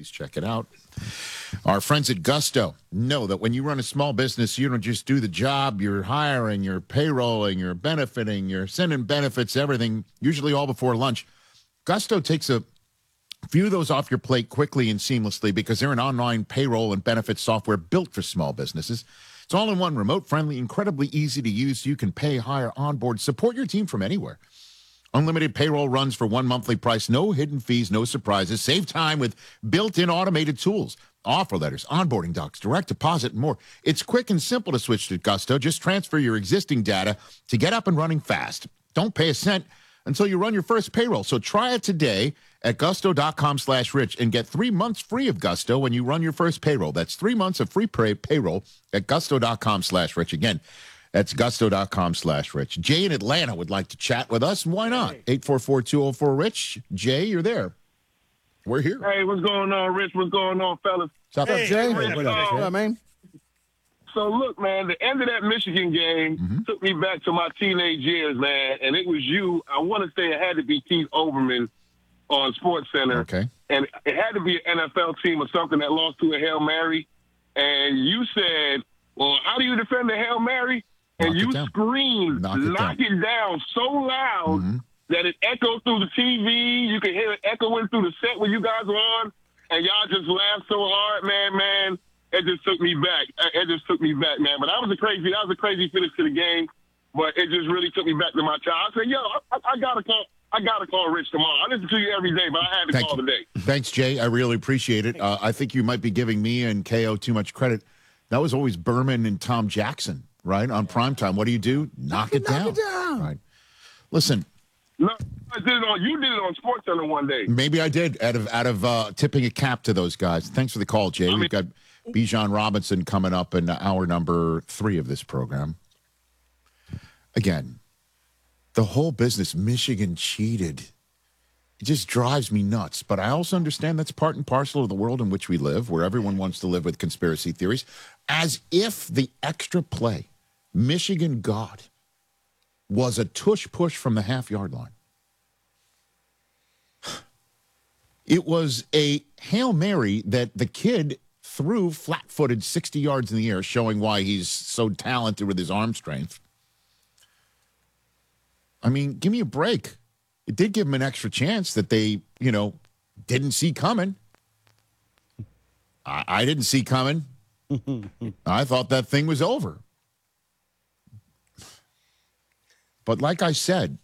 Please check it out. Our friends at Gusto know that when you run a small business, you don't just do the job. You're hiring, you're payrolling, you're benefiting, you're sending benefits, everything, usually all before lunch. Gusto takes a few of those off your plate quickly and seamlessly because they're an online payroll and benefits software built for small businesses. It's all in one, remote friendly, incredibly easy to use. You can pay, hire, onboard, support your team from anywhere. Unlimited payroll runs for one monthly price, no hidden fees, no surprises. Save time with built-in automated tools, offer letters, onboarding docs, direct deposit, and more. It's quick and simple to switch to Gusto. Just transfer your existing data to get up and running fast. Don't pay a cent until you run your first payroll. So try it today at gusto.com/rich and get 3 months free of Gusto when you run your first payroll. That's 3 months of free payroll at gusto.com/rich. Again, that's gusto.com/rich. Jay in Atlanta would like to chat with us. Why not? 844-204-RICH. Jay, you're there. We're here. Hey, what's going on, Rich? What's going on, fellas? What's up, Jay? What up, man? So, look, man, the end of that Michigan game took me back to my teenage years, man, and it was you. I want to say it had to be Keith Olbermann on SportsCenter. Okay. And it had to be an NFL team or something that lost to a Hail Mary. And you said, well, how do you defend the Hail Mary? And you screamed, knock it down so loud that it echoed through the TV. You could hear it echoing through the set when you guys were on, and y'all just laughed so hard, man. It just took me back. Man. But that was a crazy finish to the game. But it just really took me back to my child. I said, yo, I gotta call Rich tomorrow. I listen to you every day, but I had to call today. Thanks, Jay. I really appreciate it. I think you might be giving me and KO too much credit. That was always Berman and Tom Jackson, right, on primetime. What do? Knock it down. Right. Listen. No, you did it on SportsCenter one day. Maybe I did, out of tipping a cap to those guys. Thanks for the call, Jay. We've got Bijan Robinson coming up in hour number 3 of this program. Again, the whole business, Michigan cheated. It just drives me nuts. But I also understand that's part and parcel of the world in which we live, where everyone wants to live with conspiracy theories, as if the extra play Michigan got was a tush push from the half-yard line. It was a Hail Mary that the kid threw flat-footed 60 yards in the air, showing why he's so talented with his arm strength. I mean, give me a break. It did give him an extra chance that they, didn't see coming. I didn't see coming. I thought that thing was over. But like I said,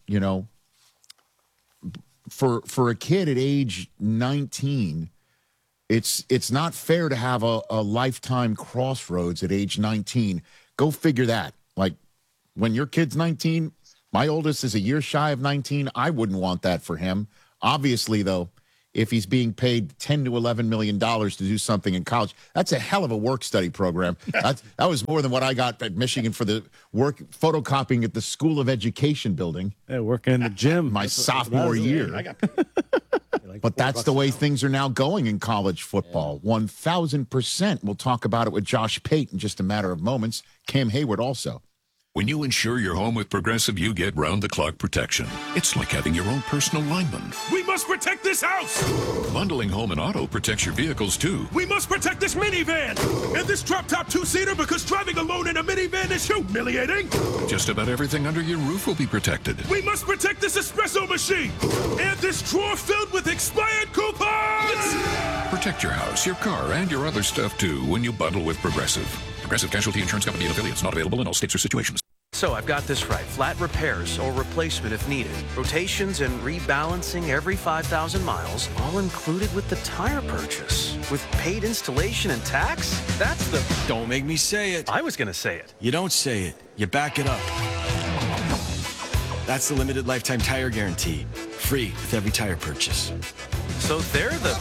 for a kid at age 19, it's not fair to have a lifetime crossroads at age 19. Go figure that. Like, when your kid's 19, my oldest is a year shy of 19. I wouldn't want that for him. Obviously, though, if he's being paid $10 to $11 million to do something in college, that's a hell of a work study program. That was more than what I got at Michigan for the work photocopying at the School of Education building. Yeah, working in the gym. My sophomore year. But that's the way things are now going in college football. 1,000%. We'll talk about it with Josh Pate in just a matter of moments. Cam Hayward also. When you insure your home with Progressive, you get round-the-clock protection. It's like having your own personal lineman. We must protect this house! Bundling home and auto protects your vehicles, too. We must protect this minivan! And this drop-top two-seater, because driving alone in a minivan is humiliating! Just about everything under your roof will be protected. We must protect this espresso machine! And this drawer filled with expired coupons! Protect your house, your car, and your other stuff, too, when you bundle with Progressive. Progressive Casualty Insurance Company and affiliates. Not available in all states or situations. So I've got this right. Flat repairs or replacement if needed. Rotations and rebalancing every 5,000 miles, all included with the tire purchase. With paid installation and tax? That's the... Don't make me say it. I was going to say it. You don't say it. You back it up. That's the limited lifetime tire guarantee. Free with every tire purchase. So they're the...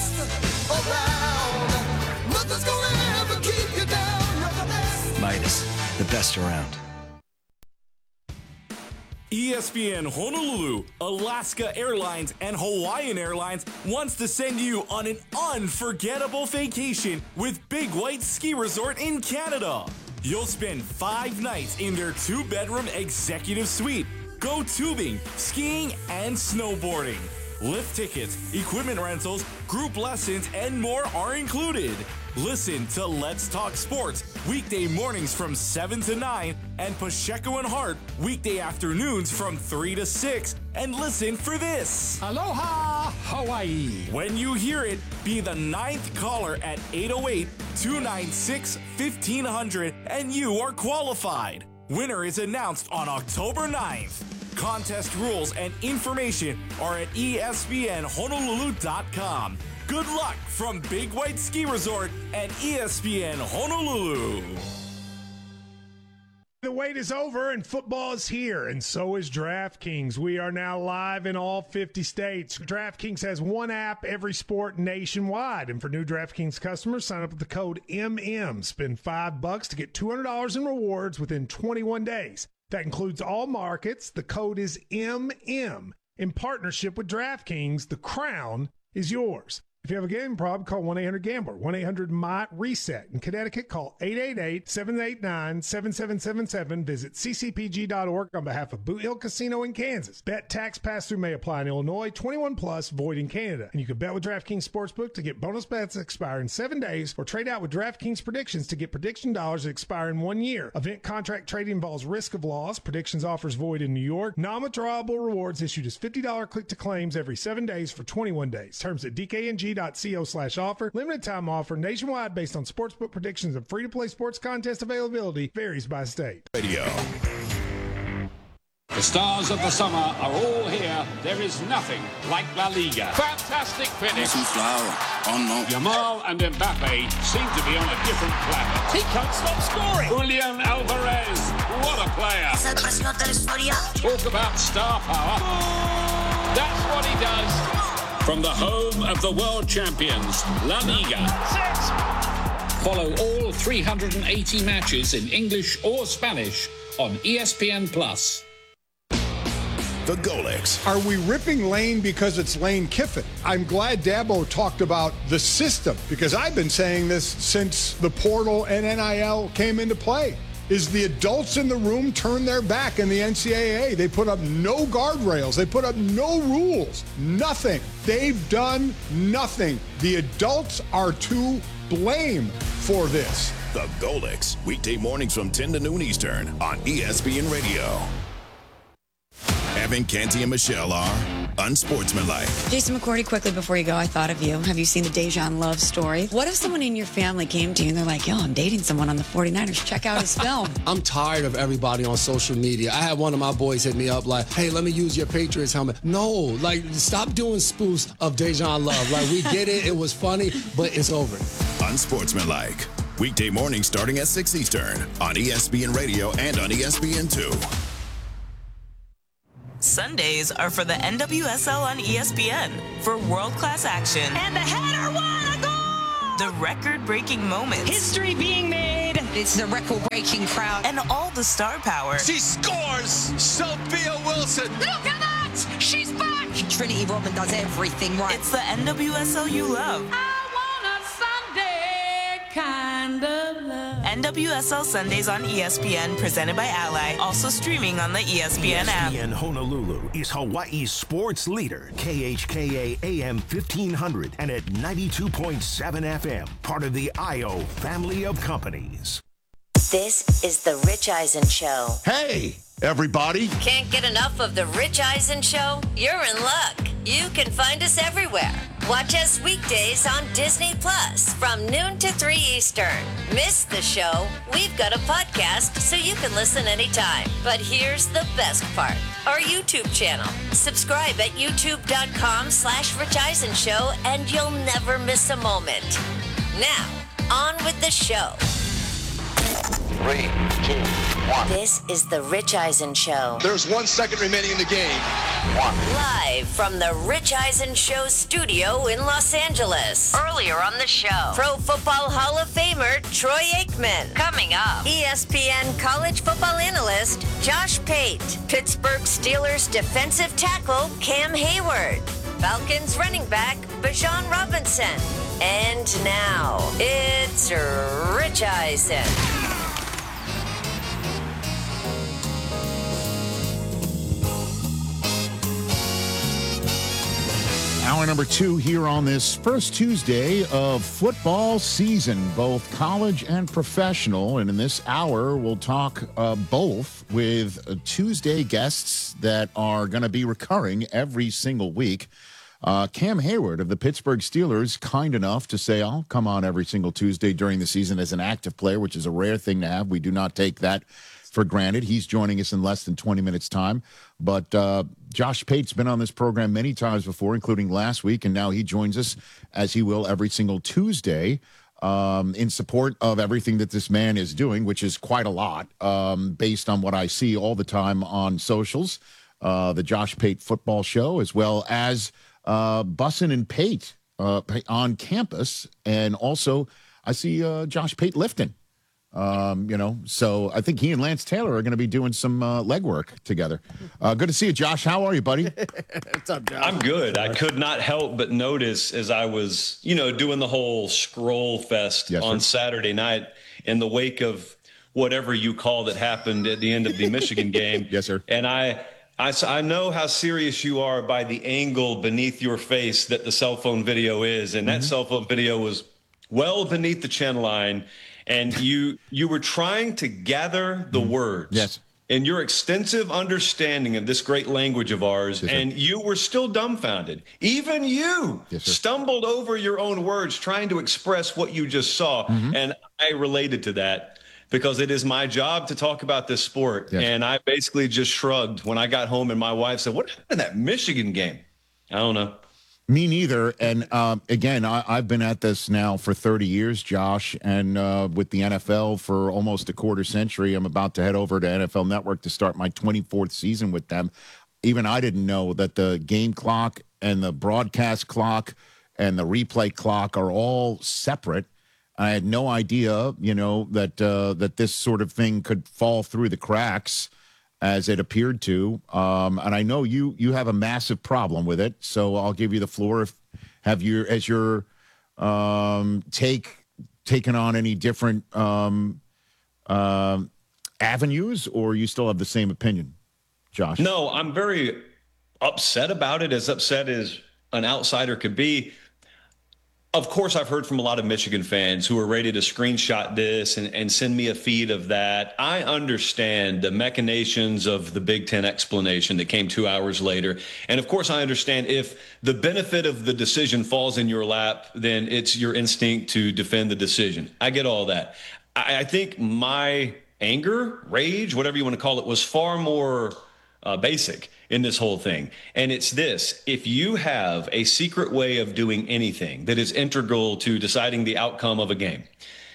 Midas, the best around. ESPN Honolulu, Alaska Airlines, and Hawaiian Airlines wants to send you on an unforgettable vacation with Big White Ski Resort in Canada. You'll spend 5 nights in their 2-bedroom executive suite. Go tubing, skiing, and snowboarding. lift tickets, equipment rentals, group lessons, and more are included. Listen to Let's Talk Sports weekday mornings from 7 to 9 and Pacheco and Hart weekday afternoons from 3 to 6. And listen for this. Aloha, Hawaii. When you hear it, be the 9th caller at 808-296-1500 and you are qualified. Winner is announced on October 9th. Contest rules and information are at ESPNHonolulu.com. Good luck from Big White Ski Resort and ESPN Honolulu. The wait is over and football is here, and so is DraftKings. We are now live in all 50 states. DraftKings has one app, every sport nationwide. And for new DraftKings customers, sign up with the code MM. Spend $5 to get $200 in rewards within 21 days. That includes all markets. The code is MM. In partnership with DraftKings, the crown is yours. If you have a gambling problem, call 1-800-GAMBLER, 1-800-MY-RESET. In Connecticut, call 888-789-7777. Visit ccpg.org on behalf of Boot Hill Casino in Kansas. Bet tax pass-through may apply in Illinois, 21 plus, void in Canada. And you can bet with DraftKings Sportsbook to get bonus bets that expire in 7 days, or trade out with DraftKings Predictions to get prediction dollars that expire in 1 year. Event contract trading involves risk of loss. Predictions offers void in New York. Non-withdrawable rewards issued as $50 click-to-claims every 7 days for 21 days. Terms at DKNG.co/offer. Limited time offer nationwide based on sportsbook predictions and free-to-play sports contest availability varies by state. Radio. The stars of the summer are all here. There is nothing like La Liga. Fantastic finish. Yamal and Mbappe seem to be on a different planet. He can't stop scoring. Julian Alvarez, what a player. Talk about star power. That's what he does. From the home of the world champions, La Liga. Follow all 380 matches in English or Spanish on ESPN+. The Golics. Are we ripping Lane because it's Lane Kiffin? I'm glad Dabo talked about the system, because I've been saying this since the portal and NIL came into play. Is the adults in the room turn their back in the NCAA. They put up no guardrails. They put up no rules. Nothing. They've done nothing. The adults are to blame for this. The Golics. Weekday mornings from 10 to noon Eastern on ESPN Radio. Evan, Canty, and Michelle are unsportsmanlike. Jason McCourty, quickly before you go, I thought of you. Have you seen the Dejan Love story? What if someone in your family came to you and they're like, yo, I'm dating someone on the 49ers. Check out his film. I'm tired of everybody on social media. I had one of my boys hit me up like, hey, let me use your Patriots helmet. No, like, stop doing spoofs of Dejan Love. Like, we get it. It was funny, but it's over. Unsportsmanlike. Weekday mornings starting at 6 Eastern on ESPN Radio and on ESPN2. Sundays are for the NWSL on ESPN for world-class action. And the header, what a goal! The record-breaking moments. History being made. It's the record-breaking crowd. And all the star power. She scores! Sophia Wilson! Look at that! She's back! Trinity Rodman does everything right. It's the NWSL you love. I want a Sunday kind of love. NWSL Sundays on ESPN, presented by Ally. Also streaming on the ESPN app. ESPN Honolulu is Hawaii's sports leader. KHKA AM 1500 and at 92.7 FM. Part of the IO family of companies. This is the Rich Eisen Show. Hey, everybody. Can't get enough of the Rich Eisen Show? You're in luck. You can find us everywhere. Watch us weekdays on Disney Plus from noon to 3 Eastern. Miss the show? We've got a podcast so you can listen anytime. But here's the best part. Our YouTube channel. Subscribe at youtube.com/Rich Eisen Show and you'll never miss a moment. Now, on with the show. 3, 2, 1. This is the Rich Eisen Show. There's 1 second remaining in the game. 1. Live from the Rich Eisen Show studio in Los Angeles. Earlier on the show, Pro Football Hall of Famer Troy Aikman. Coming up, ESPN college football analyst Josh Pate. Pittsburgh Steelers defensive tackle Cam Hayward. Falcons running back Bijan Robinson. And now, it's Rich Eisen. Hour number 2 here on this first Tuesday of football season, both college and professional. And in this hour, we'll talk both with Tuesday guests that are going to be recurring every single week. Cam Hayward of the Pittsburgh Steelers, kind enough to say, I'll come on every single Tuesday during the season as an active player, which is a rare thing to have. We do not take that for granted. He's joining us in less than 20 minutes' time. But Josh Pate's been on this program many times before, including last week, and now he joins us, as he will every single Tuesday, in support of everything that this man is doing, which is quite a lot, based on what I see all the time on socials, the Josh Pate Football Show, as well as Bussin' and Pate on campus. And also, I see Josh Pate lifting. So I think he and Lance Taylor are going to be doing some legwork together. Good to see you, Josh. How are you, buddy? What's up, Josh? I'm good. I could not help but notice as I was, doing the whole scroll fest on Saturday night in the wake of whatever you call that happened at the end of the Michigan game. Yes, sir. And I know how serious you are by the angle beneath your face that the cell phone video is. And that cell phone video was well beneath the chin line. And you were trying to gather the words. Yes. In your extensive understanding of this great language of ours, and you were still dumbfounded. Even you stumbled over your own words trying to express what you just saw. And I related to that because it is my job to talk about this sport. And I basically just shrugged when I got home and my wife said, what happened to that Michigan game? I don't know. Me neither. And again, I've been at this now for 30 years, Josh, and with the NFL for almost a quarter century. I'm about to head over to NFL Network to start my 24th season with them. Even I didn't know that the game clock and the broadcast clock and the replay clock are all separate. I had no idea, that this sort of thing could fall through the cracks as it appeared to. And I know you have a massive problem with it, so I'll give you the floor. Have you, as your taken on any different avenues, or you still have the same opinion, Josh? No, I'm very upset about it, as upset as an outsider could be. Of course, I've heard from a lot of Michigan fans who are ready to screenshot this and send me a feed of that. I understand the machinations of the Big Ten explanation that came 2 hours later. And of course, I understand if the benefit of the decision falls in your lap, then it's your instinct to defend the decision. I get all that. I think my anger, rage, whatever you want to call it, was far more basic in this whole thing. And it's this: if you have a secret way of doing anything that is integral to deciding the outcome of a game,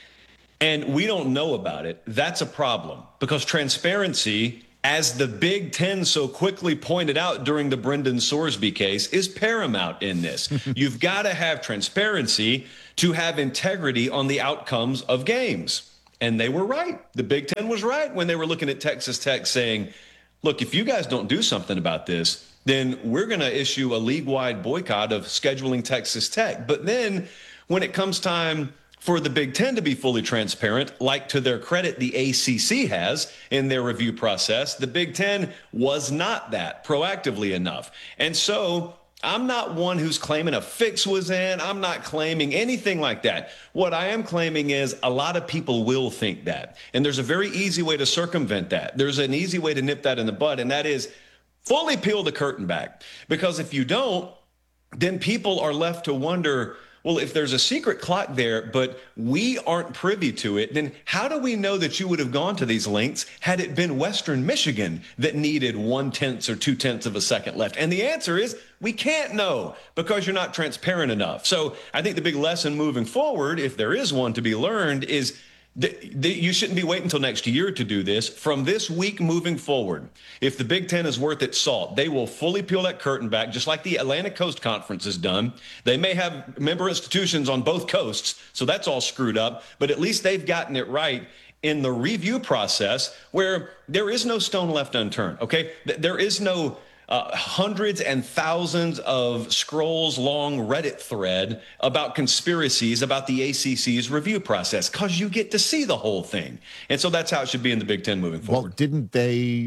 and we don't know about it, that's a problem, because transparency, as the Big Ten so quickly pointed out during the Brendan Sorsby case, is paramount in this. You've got to have transparency to have integrity on the outcomes of games. And they were right. The Big Ten was right when they were looking at Texas Tech saying, look, if you guys don't do something about this, then we're going to issue a league-wide boycott of scheduling Texas Tech. But then when it comes time for the Big Ten to be fully transparent, like to their credit, the ACC has in their review process, the Big Ten was not that proactively enough. And so I'm not one who's claiming a fix was in. I'm not claiming anything like that. What I am claiming is a lot of people will think that. And there's a very easy way to circumvent that. There's an easy way to nip that in the bud, and that is fully peel the curtain back. Because if you don't, then people are left to wonder, well, if there's a secret clock there, but we aren't privy to it, then how do we know that you would have gone to these lengths had it been Western Michigan that needed 1/10 or 2/10 of a second left? And the answer is we can't know because you're not transparent enough. So I think the big lesson moving forward, if there is one to be learned, is you shouldn't be waiting until next year to do this. From this week moving forward, if the Big Ten is worth its salt, they will fully peel that curtain back, just like the Atlantic Coast Conference has done. They may have member institutions on both coasts, so that's all screwed up, but at least they've gotten it right in the review process where there is no stone left unturned, okay? There is no hundreds and thousands of scrolls long Reddit thread about conspiracies about the ACC's review process, because you get to see the whole thing. And so that's how it should be in the Big Ten moving forward. Well, didn't they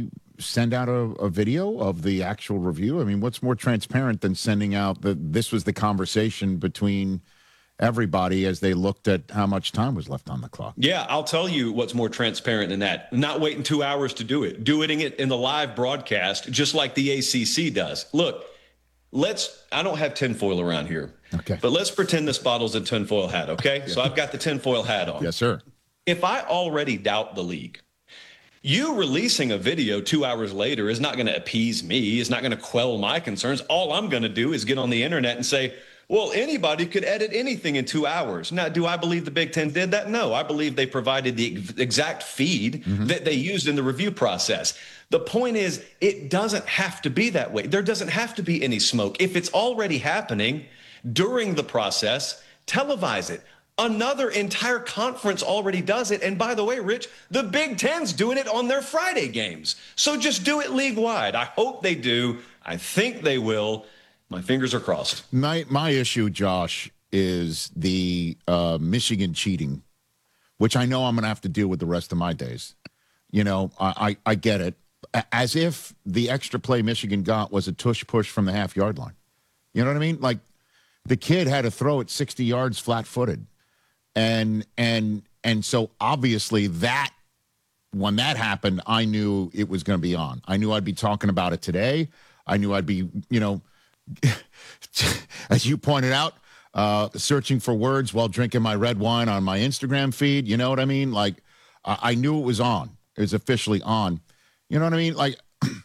send out a video of the actual review? I mean, what's more transparent than sending out this was the conversation between everybody as they looked at how much time was left on the clock? Yeah, I'll tell you what's more transparent than that. Not waiting 2 hours to do it. Doing it in the live broadcast, just like the ACC does. Look, I don't have tinfoil around here. Okay. But let's pretend this bottle's a tinfoil hat, okay? Yeah. So I've got the tinfoil hat on. Yes, sir. If I already doubt the league, you releasing a video 2 hours later is not going to appease me. It's not going to quell my concerns. All I'm going to do is get on the internet and say, well, anybody could edit anything in 2 hours. Now, do I believe the Big Ten did that? No, I believe they provided the exact feed that they used in the review process. The point is, it doesn't have to be that way. There doesn't have to be any smoke. If it's already happening during the process, televise it. Another entire conference already does it. And by the way, Rich, the Big Ten's doing it on their Friday games. So just do it league-wide. I hope they do. I think they will. My fingers are crossed. My issue, Josh, is the Michigan cheating, which I know I'm going to have to deal with the rest of my days. You know, I get it. As if the extra play Michigan got was a tush-push from the half-yard line. You know what I mean? Like, the kid had to throw it 60 yards flat-footed. And so obviously when that happened, I knew it was going to be on. I knew I'd be talking about it today. I knew I'd be, you know, as you pointed out, searching for words while drinking my red wine on my Instagram feed. You know what I mean? Like, I knew it was on. It was officially on. You know what I mean? Like,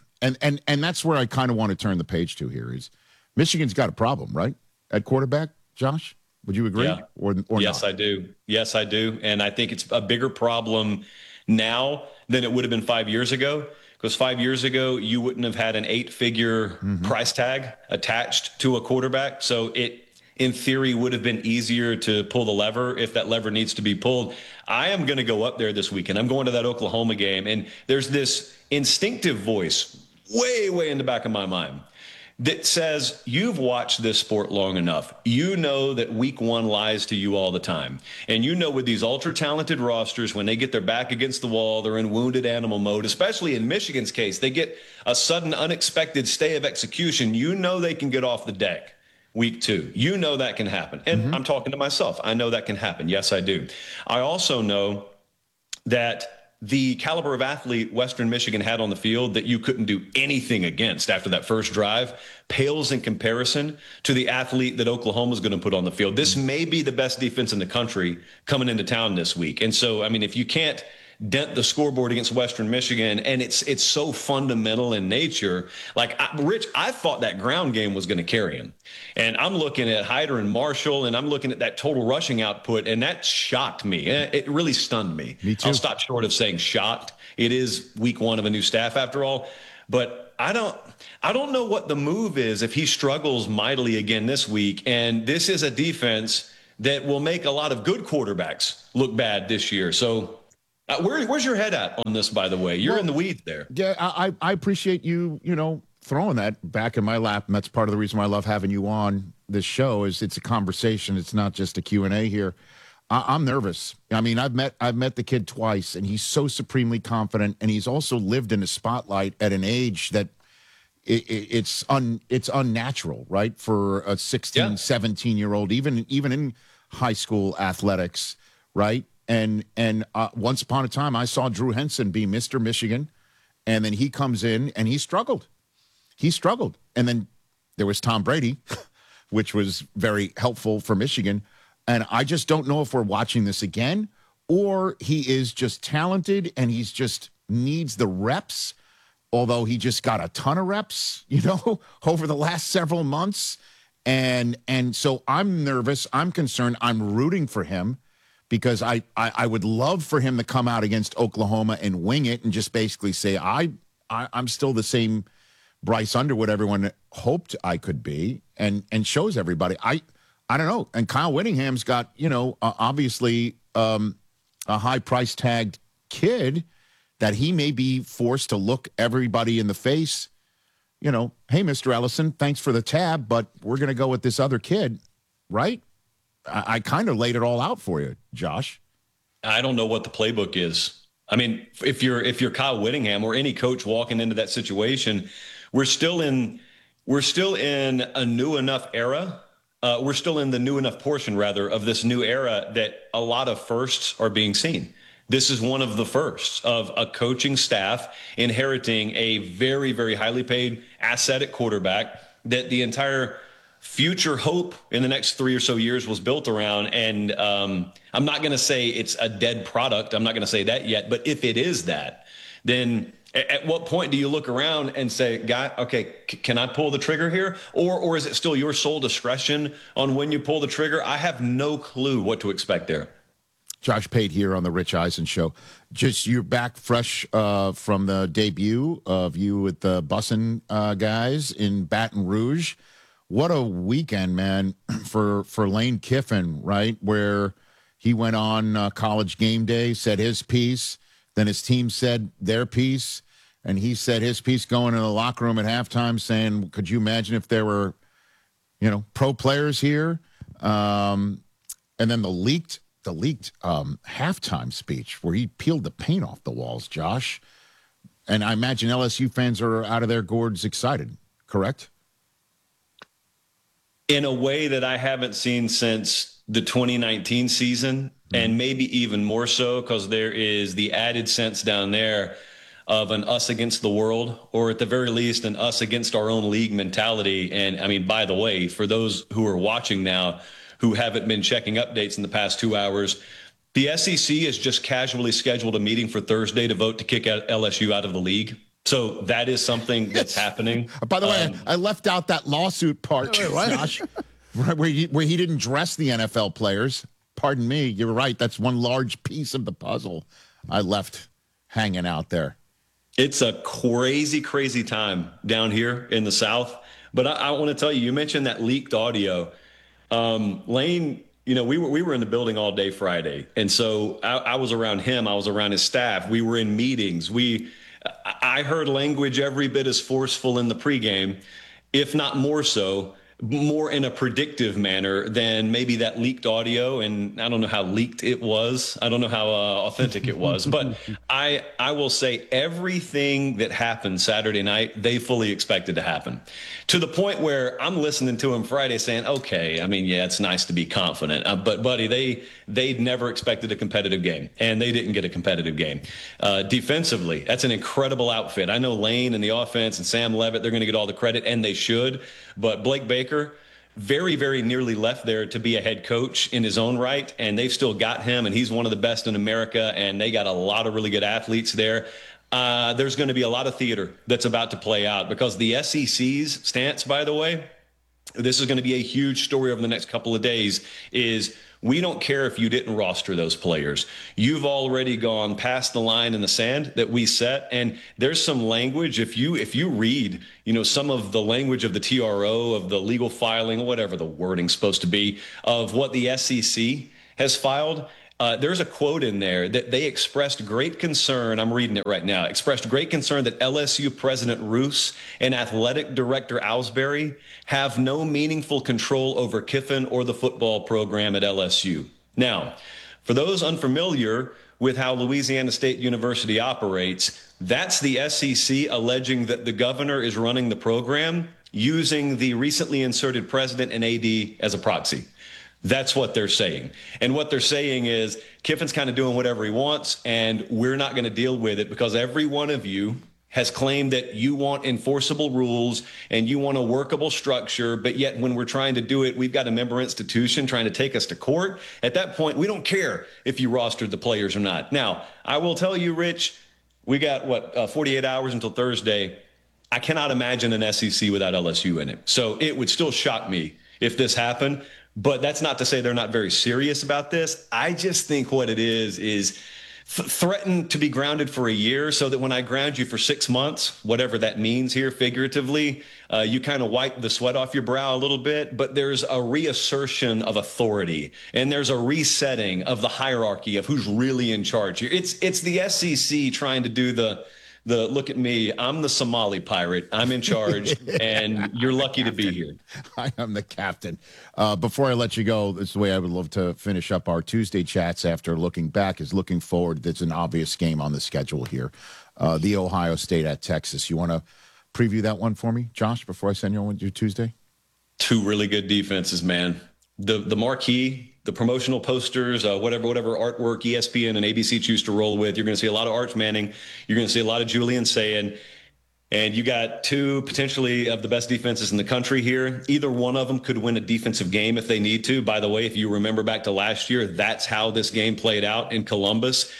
and that's where I kind of want to turn the page to here is Michigan's got a problem, right? At quarterback, Josh? Would you agree? Yeah. Or yes, not? I do. Yes, I do. And I think it's a bigger problem now than it would have been 5 years ago. Because 5 years ago, you wouldn't have had an 8-figure price tag attached to a quarterback. So it, in theory, would have been easier to pull the lever if that lever needs to be pulled. I am going to go up there this weekend. I'm going to that Oklahoma game. And there's this instinctive voice way, way in the back of my mind that says, you've watched this sport long enough. You know that week one lies to you all the time. And you know with these ultra-talented rosters, when they get their back against the wall, they're in wounded animal mode, especially in Michigan's case, they get a sudden unexpected stay of execution. You know they can get off the deck week two. You know that can happen. And I'm talking to myself. I know that can happen. Yes, I do. I also know that the caliber of athlete Western Michigan had on the field that you couldn't do anything against after that first drive pales in comparison to the athlete that Oklahoma's going to put on the field. This may be the best defense in the country coming into town this week. And so, I mean, if you can't dent the scoreboard against Western Michigan, and it's so fundamental in nature. Like, Rich, I thought that ground game was going to carry him. And I'm looking at Hyder and Marshall, and I'm looking at that total rushing output, and that shocked me. It really stunned me. Me too. I'll stop short of saying shocked. It is week one of a new staff after all. But I don't know what the move is if he struggles mightily again this week. And this is a defense that will make a lot of good quarterbacks look bad this year. So where's your head at on this, by the way? You're in the weeds there. Yeah, I appreciate you, throwing that back in my lap. And that's part of the reason why I love having you on this show is it's a conversation. It's not just a Q&A here. I'm nervous. I mean, I've met the kid twice, and he's so supremely confident. And he's also lived in the spotlight at an age that it's unnatural, right? For a 16, 17-year-old, even in high school athletics, right? And once upon a time, I saw Drew Henson be Mr. Michigan, and then he comes in and he struggled. And then there was Tom Brady, which was very helpful for Michigan. And I just don't know if we're watching this again, or he is just talented and he's just needs the reps, although he just got a ton of reps, over the last several months. And so I'm nervous. I'm concerned. I'm rooting for him. Because I would love for him to come out against Oklahoma and wing it and just basically say, I'm still the same Bryce Underwood everyone hoped I could be and shows everybody. I don't know. And Kyle Whittingham's got, obviously a high price tagged kid that he may be forced to look everybody in the face, hey, Mr. Ellison, thanks for the tab, but we're going to go with this other kid, right? I kind of laid it all out for you, Josh. I don't know what the playbook is I mean, if you're Kyle Whittingham or any coach walking into that situation, we're still in a new enough era. We're still in the new enough portion, rather, of this new era that a lot of firsts are being seen. This is one of the firsts of a coaching staff inheriting a very, very highly paid asset at quarterback that the entire future hope in the next 3 or so years was built around. And I'm not going to say it's a dead product. I'm not going to say that yet. But if it is that, then at what point do you look around and say, "Guy, okay, can I pull the trigger here?" Or is it still your sole discretion on when you pull the trigger? I have no clue what to expect there. Josh Pate here on the Rich Eisen Show. Just you're back fresh from the debut of you with the Bussin' guys in Baton Rouge. What a weekend, man, for Lane Kiffin, right? Where he went on College Game Day, said his piece, then his team said their piece, and he said his piece going in the locker room at halftime saying, could you imagine if there were, pro players here? And then the leaked halftime speech where he peeled the paint off the walls, Josh. And I imagine LSU fans are out of their gourds excited, correct? In a way that I haven't seen since the 2019 season, and maybe even more so because there is the added sense down there of an us against the world, or at the very least an us against our own league mentality. And I mean, by the way, for those who are watching now, who haven't been checking updates in the past 2 hours, the SEC has just casually scheduled a meeting for Thursday to vote to kick LSU out of the league. So that is something that's happening. By the way, I left out that lawsuit part, Josh, where he didn't dress the NFL players. Pardon me. You're right. That's one large piece of the puzzle I left hanging out there. It's a crazy, crazy time down here in the South. But I want to tell you, you mentioned that leaked audio. Lane, we were in the building all day Friday. And so I was around him. I was around his staff. We were in meetings. I heard language every bit as forceful in the pregame, if not more so, more in a predictive manner than maybe that leaked audio. And I don't know how leaked it was. I don't know how authentic it was. But I will say everything that happened Saturday night, they fully expected to happen. To the point where I'm listening to him Friday saying, okay, I mean, yeah, it's nice to be confident. But, buddy, they'd never expected a competitive game, and they didn't get a competitive game. Defensively, that's an incredible outfit. I know Lane and the offense and Sam Levitt, they're going to get all the credit, and they should. But Blake Baker, very, very nearly left there to be a head coach in his own right, and they've still got him, and he's one of the best in America, and they got a lot of really good athletes there. There's going to be a lot of theater that's about to play out because the SEC's stance, by the way, this is going to be a huge story over the next couple of days, is we don't care if you didn't roster those players. You've already gone past the line in the sand that we set. And there's some language. If you read, some of the language of the TRO, of the legal filing, whatever the wording's supposed to be, of what the SEC has filed, there's a quote in there that they expressed great concern. I'm reading it right now. Expressed great concern that LSU President Roos and Athletic Director Owsbury have no meaningful control over Kiffin or the football program at LSU. Now, for those unfamiliar with how Louisiana State University operates, that's the SEC alleging that the governor is running the program using the recently inserted president and AD as a proxy. That's what they're saying. And what they're saying is Kiffin's kind of doing whatever he wants, and we're not going to deal with it because every one of you has claimed that you want enforceable rules and you want a workable structure, but yet when we're trying to do it, we've got a member institution trying to take us to court. At that point, we don't care if you rostered the players or not. Now, I will tell you, Rich, we got, 48 hours until Thursday. I cannot imagine an SEC without LSU in it. So it would still shock me if this happened. But that's not to say they're not very serious about this. I just think what it is threaten to be grounded for a year so that when I ground you for 6 months, whatever that means here figuratively, you kind of wipe the sweat off your brow a little bit. But there's a reassertion of authority and there's a resetting of the hierarchy of who's really in charge here. It's the SEC trying to do the look at me, I'm the Somali pirate. I'm in charge, and you're lucky to be here. I am the captain. Before I let you go, this is the way I would love to finish up our Tuesday chats after looking back is looking forward. There's an obvious game on the schedule here. The Ohio State at Texas. You want to preview that one for me, Josh, before I send you on with your Tuesday? Two really good defenses, man. The marquee, the promotional posters, whatever artwork ESPN and ABC choose to roll with. You're going to see a lot of Arch Manning. You're going to see a lot of Julian Sayin. And you got two potentially of the best defenses in the country here. Either one of them could win a defensive game if they need to. By the way, if you remember back to last year, that's how this game played out in Columbus.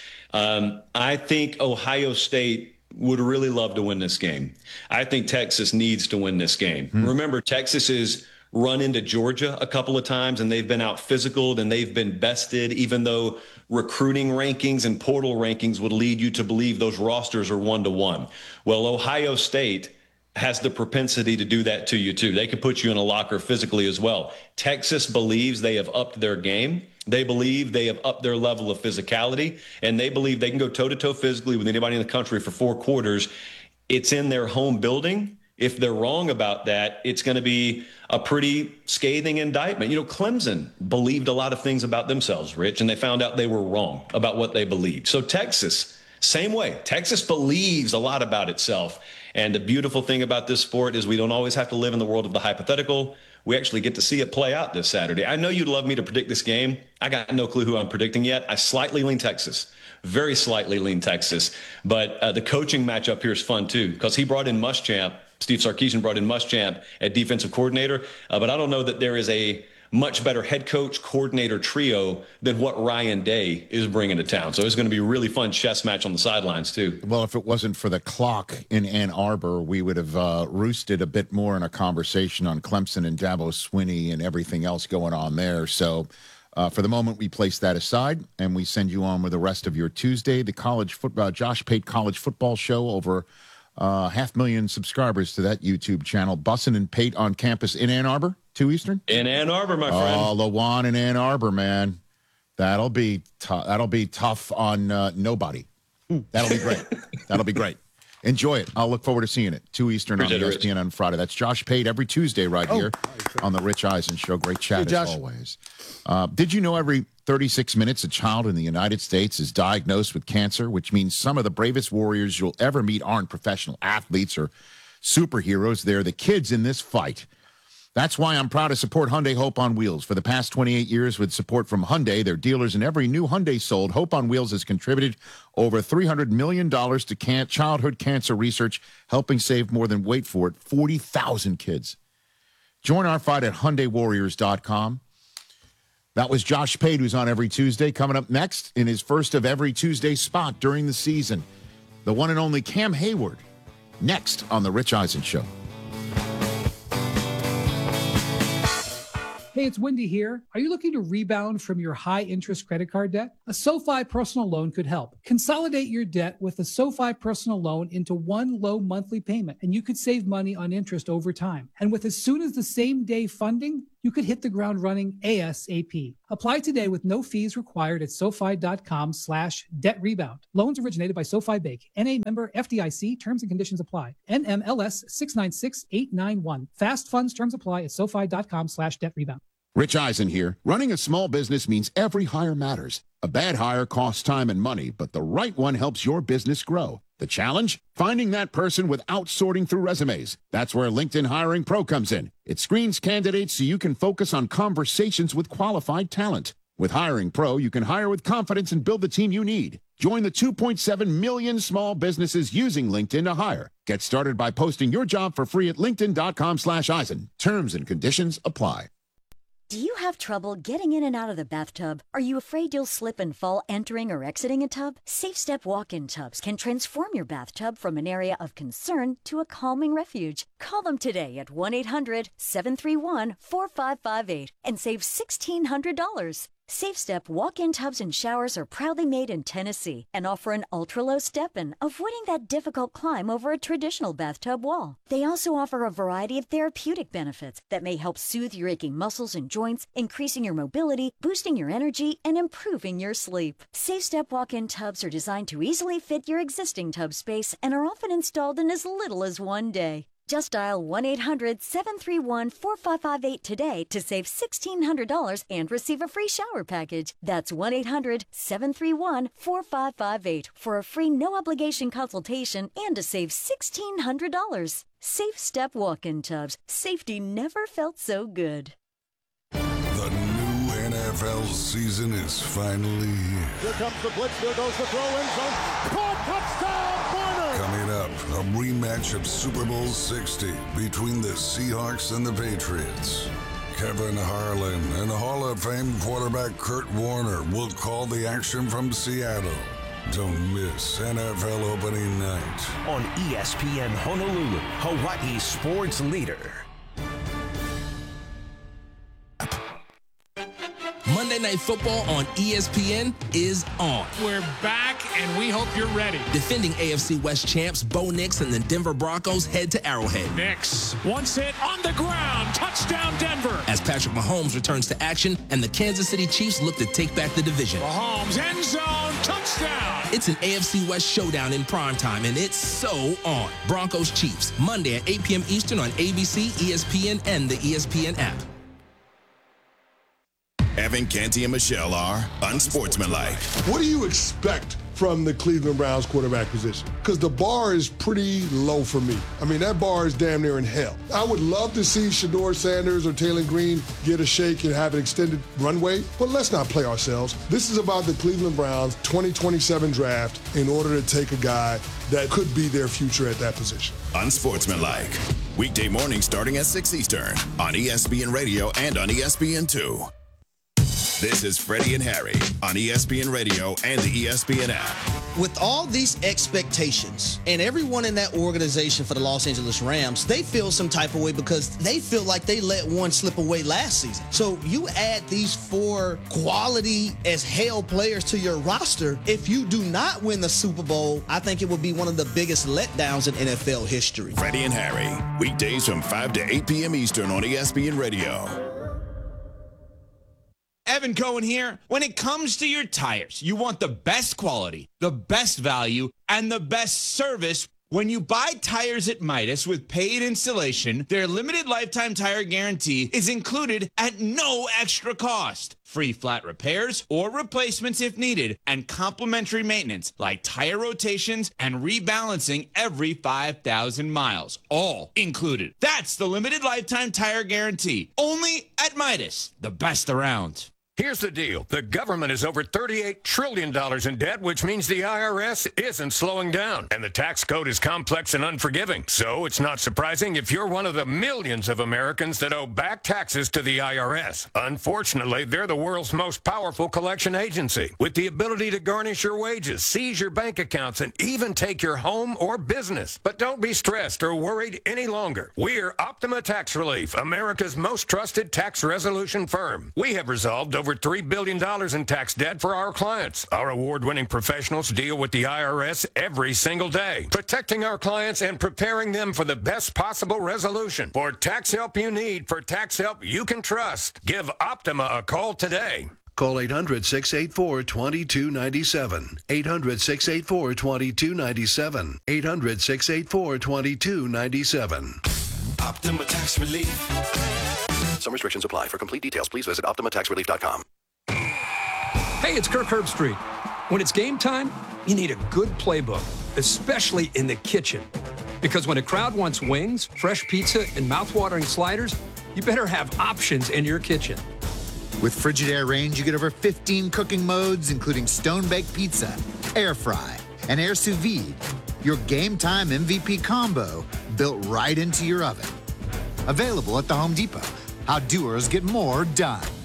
I think Ohio State would really love to win this game. I think Texas needs to win this game. Remember, Texas is run into Georgia a couple of times, and they've been out physicaled and they've been bested, even though recruiting rankings and portal rankings would lead you to believe those rosters are 1-to-1. Well, Ohio State has the propensity to do that to you too. They could put you in a locker physically as well. Texas believes they have upped their game. They believe they have upped their level of physicality, and they believe they can go toe-to-toe physically with anybody in the country for 4 quarters. It's in their home building. If they're wrong about that, it's going to be a pretty scathing indictment. You know, Clemson believed a lot of things about themselves, Rich, and they found out they were wrong about what they believed. So Texas, same way. Texas believes a lot about itself. And the beautiful thing about this sport is we don't always have to live in the world of the hypothetical. We actually get to see it play out this Saturday. I know you'd love me to predict this game. I got no clue who I'm predicting yet. I slightly lean Texas. Very slightly lean Texas. But the coaching matchup here is fun, too, because he brought in Muschamp. Steve Sarkisian brought in Muschamp at defensive coordinator. But I don't know that there is a much better head coach coordinator trio than what Ryan Day is bringing to town. So it's going to be a really fun chess match on the sidelines, too. Well, if it wasn't for the clock in Ann Arbor, we would have roosted a bit more in a conversation on Clemson and Dabo Swinney and everything else going on there. So for the moment, we place that aside, and we send you on with the rest of your Tuesday. The college football, Josh Pate College Football Show, over 500,000 subscribers to that YouTube channel. Bussin' and Pate on campus in Ann Arbor, 2 Eastern? In Ann Arbor, my friend. Oh, Lawan in Ann Arbor, man. That'll be tough on nobody. That'll be great. That'll be great. Enjoy it. I'll look forward to seeing it. 2 Eastern on ESPN on Friday. That's Josh Pate every Tuesday right here on the Rich Eisen Show. Great chat as always. Did you know every 36 minutes a child in the United States is diagnosed with cancer, which means some of the bravest warriors you'll ever meet aren't professional athletes or superheroes. They're the kids in this fight. That's why I'm proud to support Hyundai Hope on Wheels. For the past 28 years, with support from Hyundai, their dealers, and every new Hyundai sold, Hope on Wheels has contributed over $300 million to childhood cancer research, helping save more than, wait for it, 40,000 kids. Join our fight at HyundaiWarriors.com. That was Josh Pate, who's on every Tuesday. Coming up next, in his first of every Tuesday spot during the season, the one and only Cam Hayward, next on The Rich Eisen Show. Hey, it's Wendy here. Are you looking to rebound from your high-interest credit card debt? A SoFi personal loan could help. Consolidate your debt with a SoFi personal loan into one low monthly payment, and you could save money on interest over time. And with as soon as the same day funding, you could hit the ground running ASAP. Apply today with no fees required at SoFi.com/debt rebound. Loans originated by SoFi Bank. NA member FDIC. Terms and conditions apply. NMLS 696891. Fast funds terms apply at SoFi.com/debt rebound. Rich Eisen here. Running a small business means every hire matters. A bad hire costs time and money, but the right one helps your business grow. The challenge? Finding that person without sorting through resumes. That's where LinkedIn Hiring Pro comes in. It screens candidates so you can focus on conversations with qualified talent. With Hiring Pro, you can hire with confidence and build the team you need. Join the 2.7 million small businesses using LinkedIn to hire. Get started by posting your job for free at linkedin.com/Eisen. Terms and conditions apply. Do you have trouble getting in and out of the bathtub? Are you afraid you'll slip and fall entering or exiting a tub? SafeStep walk-in tubs can transform your bathtub from an area of concern to a calming refuge. Call them today at 1-800-731-4558 and save $1,600. SafeStep walk-in tubs and showers are proudly made in Tennessee and offer an ultra-low step-in, avoiding that difficult climb over a traditional bathtub wall. They also offer a variety of therapeutic benefits that may help soothe your aching muscles and joints, increasing your mobility, boosting your energy, and improving your sleep. SafeStep walk-in tubs are designed to easily fit your existing tub space and are often installed in as little as 1 day. Just dial 1-800-731-4558 today to save $1,600 and receive a free shower package. That's 1-800-731-4558 for a free no-obligation consultation and to save $1,600. SafeStep walk-in tubs. Safety never felt so good. The new NFL season is finally here. Here comes the blitz. There goes the throw in zone. Caught, touchdown, Warner! Coming up, a rematch of Super Bowl 60 between the Seahawks and the Patriots. Kevin Harlan and Hall of Fame quarterback Kurt Warner will call the action from Seattle. Don't miss NFL opening night. On ESPN Honolulu, Hawaii's sports leader. Monday Night Football on ESPN is on. We're back, and we hope you're ready. Defending AFC West champs Bo Nix and the Denver Broncos head to Arrowhead. Nix, once hit on the ground, touchdown Denver. As Patrick Mahomes returns to action and the Kansas City Chiefs look to take back the division. Mahomes, end zone, touchdown. It's an AFC West showdown in primetime, and it's so on. Broncos Chiefs, Monday at 8 p.m. Eastern on ABC, ESPN, and the ESPN app. Evan, Canty, and Michelle are unsportsmanlike. What do you expect from the Cleveland Browns quarterback position? Because the bar is pretty low for me. I mean, that bar is damn near in hell. I would love to see Shedeur Sanders or Taylor Green get a shake and have an extended runway, but let's not play ourselves. This is about the Cleveland Browns 2027 draft in order to take a guy that could be their future at that position. Unsportsmanlike. Weekday morning starting at 6 Eastern on ESPN Radio and on ESPN2. This is Freddie and Harry on ESPN Radio and the ESPN app. With all these expectations and everyone in that organization for the Los Angeles Rams, they feel some type of way because they feel like they let one slip away last season. So you add these 4 quality as hell players to your roster. If you do not win the Super Bowl, I think it would be one of the biggest letdowns in NFL history. Freddie and Harry, weekdays from 5 to 8 p.m. Eastern on ESPN Radio. Evan Cohen here. When it comes to your tires, you want the best quality, the best value, and the best service. When you buy tires at Midas with paid installation, their limited lifetime tire guarantee is included at no extra cost. Free flat repairs or replacements if needed, and complimentary maintenance like tire rotations and rebalancing every 5,000 miles. All included. That's the limited lifetime tire guarantee. Only at Midas, the best around. Here's the deal. The government is over $38 trillion in debt, which means the IRS isn't slowing down. And the tax code is complex and unforgiving. So it's not surprising if you're one of the millions of Americans that owe back taxes to the IRS. Unfortunately, they're the world's most powerful collection agency, with the ability to garnish your wages, seize your bank accounts, and even take your home or business. But don't be stressed or worried any longer. We're Optima Tax Relief, America's most trusted tax resolution firm. We have resolved over $3 billion in tax debt for our clients. Our award-winning professionals deal with the IRS every single day, protecting our clients and preparing them for the best possible resolution. For tax help you need, for tax help you can trust, give Optima a call today. Call 800-684-2297. 800-684-2297. 800-684-2297. Optima Tax Relief. Some restrictions apply. For complete details, please visit OptimaTaxRelief.com. Hey, it's Kirk Herbstreit. When it's game time, you need a good playbook, especially in the kitchen. Because when a crowd wants wings, fresh pizza, and mouthwatering sliders, you better have options in your kitchen. With Frigidaire range, you get over 15 cooking modes, including stone-baked pizza, air fry, and air sous vide. Your game time MVP combo built right into your oven. Available at the Home Depot. How doers get more done.